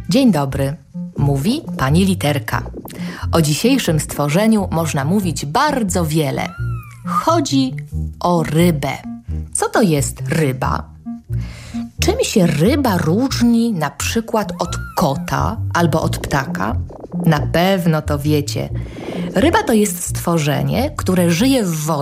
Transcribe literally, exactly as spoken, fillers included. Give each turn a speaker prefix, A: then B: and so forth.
A: Dzień dobry, mówi pani Literka. O dzisiejszym stworzeniu można mówić bardzo wiele. Chodzi o rybę. Co to jest ryba? Czym się ryba różni na przykład od kota albo od ptaka? Na pewno to wiecie. Ryba to jest stworzenie, które żyje w wodzie.